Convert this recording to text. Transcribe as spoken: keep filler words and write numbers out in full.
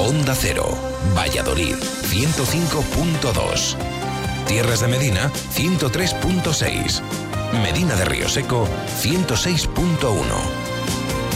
Onda Cero, Valladolid, ciento cinco punto dos. Tierras de Medina, ciento tres punto seis. Medina de Río Seco, ciento seis punto uno.